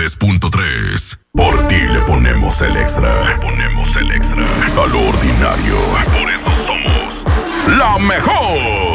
93.3. Por ti le ponemos el extra. Le ponemos el extra. A lo ordinario. Por eso somos la mejor.